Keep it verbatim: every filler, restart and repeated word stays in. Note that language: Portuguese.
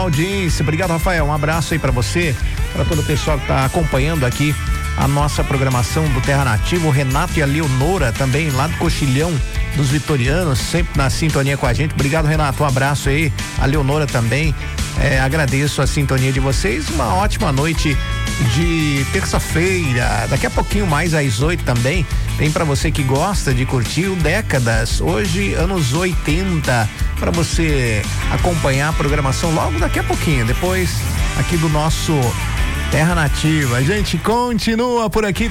Audiência, obrigado, Rafael, um abraço aí pra você, pra todo o pessoal que tá acompanhando aqui a nossa programação do Terra Nativa, o Renato e a Leonora também lá do Coxilhão dos Vitorianos, sempre na sintonia com a gente. Obrigado, Renato, um abraço aí, a Leonora também, é, agradeço a sintonia de vocês, uma ótima noite de terça-feira, daqui a pouquinho mais às oito também, tem pra você que gosta de curtir o Décadas, hoje anos oitenta, pra você acompanhar a programação logo daqui a pouquinho, depois aqui do nosso Terra Nativa. A gente continua por aqui.